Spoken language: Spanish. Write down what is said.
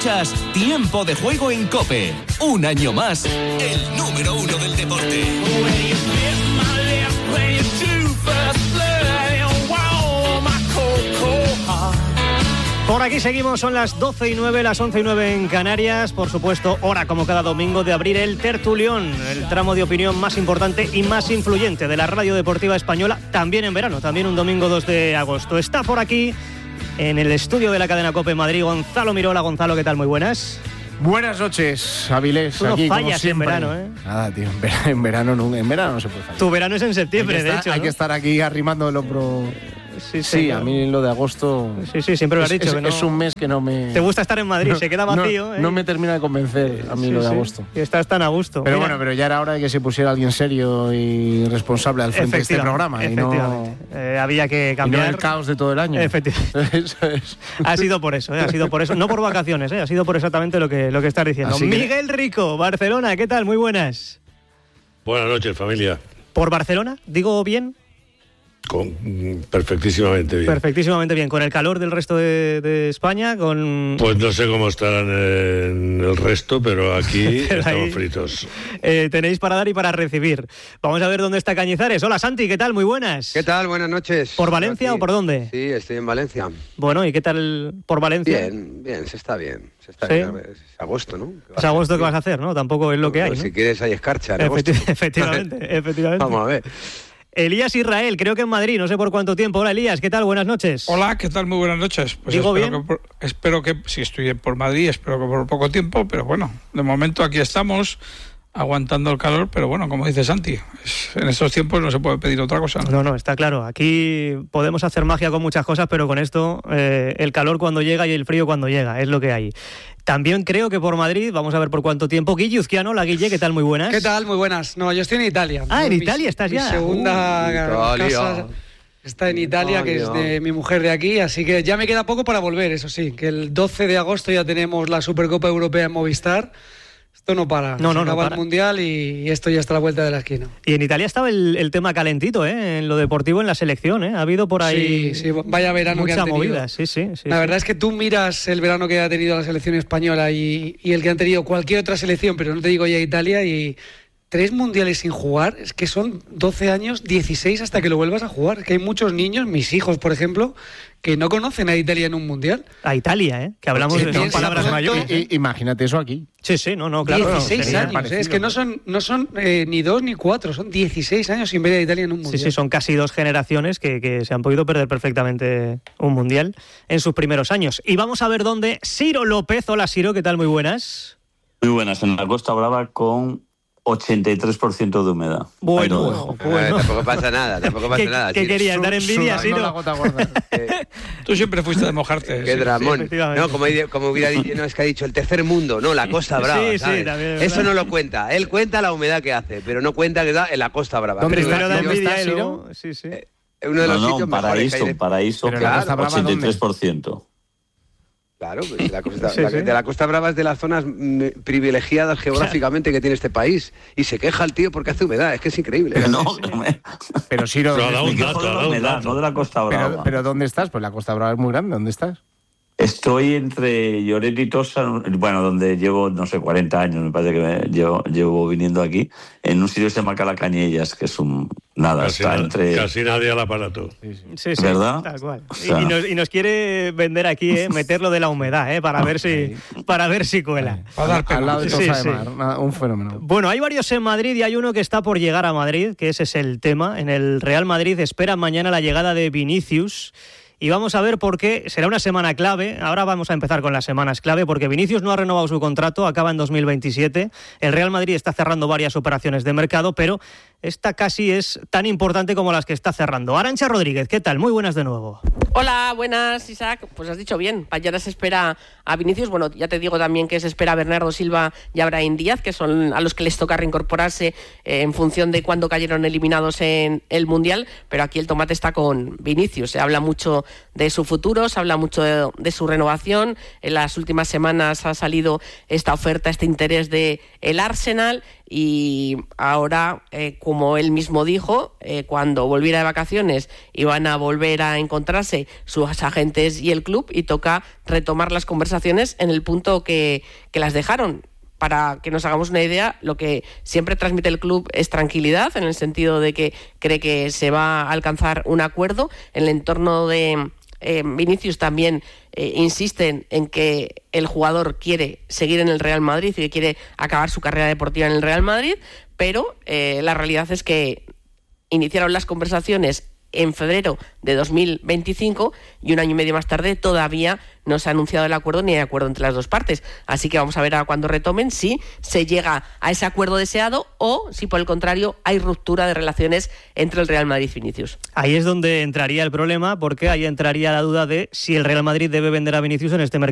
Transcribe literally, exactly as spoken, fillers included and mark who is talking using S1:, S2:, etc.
S1: Escuchas Tiempo de Juego en COPE. Un año más, el número uno del deporte.
S2: Por aquí seguimos, son las doce y nueve, las once y nueve en Canarias. Por supuesto, hora como cada domingo de abrir el tertulión, el tramo de opinión más importante y más influyente de la radio deportiva española, también en verano, también un domingo dos de agosto. Está por aquí, en el estudio de la cadena COPE Madrid, Gonzalo Mirola. Gonzalo, ¿qué tal? Muy buenas.
S3: Buenas noches, Avilés.
S2: Tú no
S3: aquí,
S2: fallas
S3: como
S2: en verano, ¿eh?
S3: Nada, tío, en verano, en verano, no, en verano no se puede fallar.
S2: Tu verano es en septiembre,
S3: estar,
S2: de hecho,
S3: Hay
S2: ¿no?
S3: que estar aquí arrimando el hombro.
S2: Sí,
S3: sí,
S2: sí,
S3: a mí lo de agosto...
S2: Sí, sí, siempre lo has
S3: es,
S2: dicho.
S3: Es,
S2: que no...
S3: es un mes que no me...
S2: Te gusta estar en Madrid,
S3: no,
S2: se queda vacío.
S3: No,
S2: ¿eh?
S3: no me termina de convencer a mí
S2: sí,
S3: lo de
S2: sí.
S3: agosto.
S2: Y estás tan a gusto.
S3: Pero
S2: Mira.
S3: bueno, pero ya era hora de que se pusiera alguien serio y responsable al frente de este programa. Y no,
S2: eh, había que cambiar.
S3: Y no el caos de todo el año.
S2: Efectivamente.
S3: Eso es.
S2: Ha sido por eso, ¿eh? ha sido por eso. No por vacaciones, ¿eh? ha sido por exactamente lo que, lo que estás diciendo.
S3: Así que...
S2: Miguel Rico, Barcelona, ¿qué tal? Muy buenas.
S4: Buenas noches, familia.
S2: ¿Por Barcelona? ¿Digo bien?
S4: Con, perfectísimamente bien.
S2: Perfectísimamente bien. ¿Con el calor del resto de, de España? Con...
S4: Pues no sé cómo estarán en el resto, pero aquí
S2: pero
S4: estamos
S2: ahí,
S4: fritos.
S2: Eh, tenéis para dar y para recibir. Vamos a ver dónde está Cañizares. Hola, Santi, ¿qué tal? Muy buenas.
S5: ¿Qué tal? Buenas noches.
S2: ¿Por Valencia o por dónde?
S5: Sí, estoy en Valencia.
S2: Bueno, ¿y qué tal por Valencia?
S5: Bien, bien, se está bien. Se está
S2: ¿Sí?
S5: bien. Es agosto, ¿no?
S2: Es agosto que vas a hacer, ¿no? Tampoco es lo que hay,
S5: pues
S2: ¿no?
S5: Si quieres hay escarcha en
S2: Efecti-
S5: agosto.
S2: efectivamente, efectivamente.
S5: Vamos a ver.
S2: Elías Israel, creo que en Madrid, no sé por cuánto tiempo. Hola, Elías, ¿qué tal? Buenas noches.
S6: Hola, ¿qué tal? Muy buenas noches. Pues
S2: ¿Digo
S6: espero
S2: bien?
S6: Que por, espero que, si estoy por Madrid, espero que por poco tiempo, pero bueno, de momento aquí estamos, aguantando el calor, pero bueno, como dice Santi, es, en estos tiempos no se puede pedir otra cosa.
S2: No, no, está claro. Aquí podemos hacer magia con muchas cosas, pero con esto, eh, el calor cuando llega y el frío cuando llega, es lo que hay. También creo que por Madrid, vamos a ver por cuánto tiempo. Guille Uzquiano, la Guille, ¿qué tal? Muy buenas.
S7: ¿Qué tal? Muy buenas. No, yo estoy en Italia.
S2: Ah, en
S7: mi,
S2: Italia estás
S7: mi
S2: ya.
S7: Mi segunda
S5: Uh,
S7: casa está en Italia,
S5: Italia.
S7: que es de mi mujer de aquí, así que ya me queda poco para volver, eso sí, que el doce de agosto ya tenemos la Supercopa Europea en Movistar. Esto no para.
S2: No, no,
S7: Se
S2: no
S7: acaba
S2: para.
S7: el Mundial y esto ya está a la vuelta de la esquina.
S2: Y en Italia estaba el, el tema calentito, ¿eh? En lo deportivo, en la selección, ¿eh? Ha habido por ahí...
S7: Sí, sí, vaya verano
S2: mucha
S7: que han tenido.
S2: movida, sí, sí. sí
S7: la
S2: sí.
S7: verdad es que tú miras el verano que ha tenido la selección española y, y el que han tenido cualquier otra selección, pero no te digo ya Italia, y tres mundiales sin jugar, es que son doce años, dieciséis hasta que lo vuelvas a jugar. Que hay muchos niños, mis hijos, por ejemplo, que no conocen a Italia en un mundial.
S2: A Italia, ¿eh? Que hablamos
S7: Sí,
S2: de
S7: piensa,
S2: palabras
S7: por
S2: mayores.
S7: ejemplo,
S2: ¿eh?
S3: I- imagínate eso aquí.
S2: Sí, sí, no, no, claro.
S7: dieciséis
S2: sería
S7: años,
S3: parecido.
S7: ¿eh? Es que no son, no son eh, ni dos ni cuatro, son dieciséis años sin ver a Italia en un
S2: Sí,
S7: mundial.
S2: sí, son casi dos generaciones que, que se han podido perder perfectamente un mundial en sus primeros años. Y vamos a ver dónde Ciro López. Hola, Ciro, ¿qué tal? Muy buenas.
S8: Muy buenas, en la Costa Brava con ochenta y tres por ciento de humedad.
S2: Bueno,
S8: Ahí lo dejo.
S5: Eh,
S2: bueno.
S5: tampoco pasa nada, tampoco pasa
S2: ¿Qué,
S5: nada.
S2: ¿qué
S5: Ciro.
S2: querías? ¿Dar envidia,
S3: Sudando la
S2: Ciro?
S3: gota gorda.
S5: Eh,
S6: Tú siempre fuiste de mojarte.
S5: Qué
S6: sí.
S5: dramón.
S2: efectivamente.
S5: No, como, como hubiera dicho, no, es que ha dicho el tercer mundo, no, la Costa Brava.
S2: Sí, sí,
S5: ¿sabes?
S2: también es
S5: Eso
S2: verdad.
S5: no lo cuenta. Él cuenta la humedad que hace, pero no cuenta que da en la Costa Brava.
S3: ¿Dónde
S5: Pero
S3: está?
S2: Primero da
S3: ¿Dónde
S2: envidia
S3: está,
S2: y
S3: Ciro?
S2: luego... Sí, sí.
S5: Eh, uno de
S8: No,
S5: los
S8: no,
S5: sitios mejores que hay
S8: paraíso,
S5: de-
S8: paraíso,
S3: Pero la
S5: Claro,
S3: Costa Brava, ¿dónde?
S8: ochenta y tres por ciento.
S5: Claro, pues la Costa,
S2: Sí,
S5: la-
S2: sí.
S5: de la Costa Brava es de las zonas mm, privilegiadas geográficamente que tiene este país. Y se queja el tío porque hace humedad, es que es increíble.
S8: No, no me,
S3: Pero Ciro,
S4: Pero da
S3: ¿dónde
S4: un
S3: estás?
S4: dato,
S8: de
S4: da
S8: la
S4: un
S8: humedad,
S4: dato.
S8: no de la Costa Brava.
S3: pero, pero ¿dónde estás? Pues la Costa Brava es muy grande. ¿Dónde estás?
S8: Estoy entre Lloret y Tossa, bueno, donde llevo, no sé, cuarenta años, me parece que me llevo, llevo viniendo aquí, en un sitio que se llama Calacañellas, que es un... Nada,
S4: Casi,
S8: está
S4: na-
S8: entre...
S4: casi nadie al aparato.
S2: Sí, sí,
S8: ¿Verdad?
S2: tal cual.
S8: O
S2: Y-
S8: sea-
S2: y, nos, y nos quiere vender aquí, ¿eh? Meterlo de la humedad, ¿eh? Para ver si, para ver si cuela.
S6: Para dar pena.
S3: Al lado de
S2: Sí,
S3: Tossa
S2: sí.
S3: de Mar. Nada, un fenómeno.
S2: Bueno, hay varios en Madrid y hay uno que está por llegar a Madrid, que ese es el tema. En el Real Madrid espera mañana la llegada de Vinicius. Y vamos a ver por qué será una semana clave. Ahora vamos a empezar con las semanas clave, porque Vinicius no ha renovado su contrato, acaba en dos mil veintisiete. El Real Madrid está cerrando varias operaciones de mercado, pero esta casi es tan importante como las que está cerrando. Arantxa Rodríguez, ¿qué tal? Muy buenas de nuevo.
S9: Hola, buenas, Isaac. Pues has dicho bien, mañana se espera a Vinicius. Bueno, ya te digo también que se espera a Bernardo Silva y a Brahim Díaz, que son a los que les toca reincorporarse eh, en función de cuándo cayeron eliminados en el Mundial, pero aquí el tomate está con Vinicius. Se habla mucho de su futuro, se habla mucho de, de su renovación. En las últimas semanas ha salido esta oferta, este interés de el Arsenal. y ahora, eh, como él mismo dijo, eh, cuando volviera de vacaciones iban a volver a encontrarse sus agentes y el club y toca retomar las conversaciones en el punto que, que las dejaron. Para que nos hagamos una idea, lo que siempre transmite el club es tranquilidad, en el sentido de que cree que se va a alcanzar un acuerdo. En el entorno de eh, Vinicius también eh, insisten en que el jugador quiere seguir en el Real Madrid y que quiere acabar su carrera deportiva en el Real Madrid, pero eh, la realidad es que iniciaron las conversaciones en febrero de dos mil veinticinco y un año y medio más tarde todavía no se ha anunciado el acuerdo ni hay acuerdo entre las dos partes. Así que vamos a ver a cuándo retomen si se llega a ese acuerdo deseado o si por el contrario hay ruptura de relaciones entre el Real Madrid y Vinicius.
S2: Ahí es donde entraría el problema, porque ahí entraría la duda de si el Real Madrid debe vender a Vinicius en este mercado